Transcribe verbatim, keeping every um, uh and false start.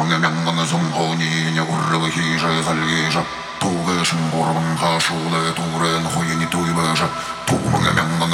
도망의 명망의 성혼이 야구르가 희샤 살기샤 도가 신고르방 하수대 도ren 호인이 두이버샤 도망의 명망의